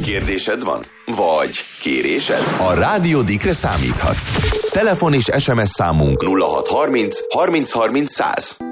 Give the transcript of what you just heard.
Kérdésed van? Vagy kérésed? A Rádió Dikre számíthatsz. Telefon és SMS számunk 0630 30 30 100.